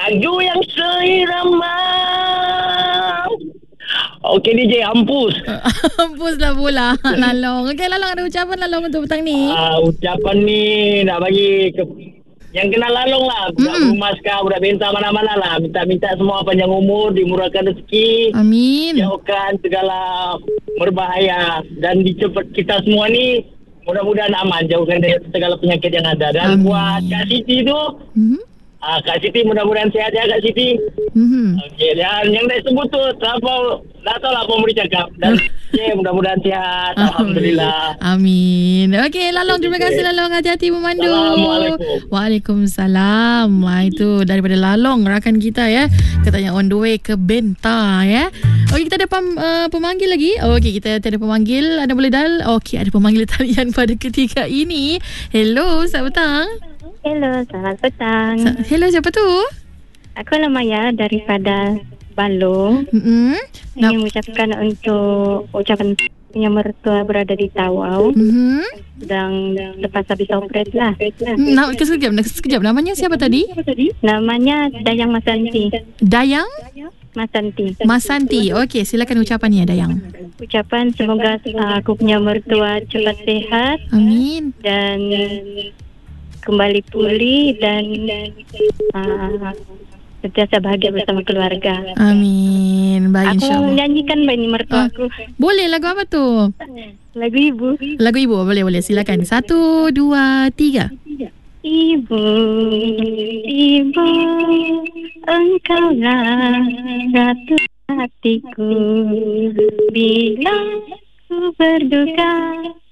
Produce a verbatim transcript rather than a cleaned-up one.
Lagu yang seirama. Okey D J, Ampus. Ampuslah pula Lalong. Okey Lalong, ada ucapan Lalong untuk petang ni? Uh, ucapan ni nak bagi ke, yang kenal Lalong lah, budak Mm-mm. rumah sekarang, budak bentang mana-mana lah. Minta-minta semua panjang umur, dimurahkan rezeki, Amin. jauhkan segala berbahaya, dan dicepat kita semua ni mudah-mudahan aman, jauhkan dari segala penyakit yang ada. Dan Amin. buat Kak Siti tu, Mm-hmm. uh, Kak Siti mudah-mudahan sehat ya Kak Siti. Mm-hmm. Okey, dan yang dah sebut tu terlalu, tak tahu lah apa mau dicakap. Dan okay, mudah-mudahan sehat. Alhamdulillah. Amin. Okey Lalong, terima kasih Lalong. Hati-hati memandu. Assalamualaikum. Waalaikumsalam. Wah, itu daripada Lalong, rakan kita ya. Katanya on the way ke Benta ya. Okey, kita ada pem, uh, pemanggil lagi. Okey, kita ada pemanggil. Anda boleh dial. Okey, ada pemanggil talian pada ketika ini. Hello, selamat petang. Hello, selamat petang. Sa- Hello, siapa tu? Aku Lamaya daripada Balong. Mm-hmm. Nak. Ingin mengucapkan untuk ucapan punya mertua berada di Tawau. Mm-hmm. Sedang lepas habis operate lah. Nak, sekejap, sekejap. Namanya siapa tadi? Namanya Dayang Masanti. Dayang Masanti. Masanti. Okey, silakan ucapannya Dayang. Ucapan semoga uh, aku punya mertua cepat sehat Amin. dan kembali pulih dan uh, sentiasa bahagia bersama keluarga. Amin. Baik, Aku insyaAllah. menyanyikan bani mertua Ah. aku. Boleh, lagu apa tu? Lagu ibu. Lagu ibu, boleh, boleh. Silakan. Satu, dua, tiga. Ibu, ibu, engkaulah ratu hatiku. Bila ku berduka,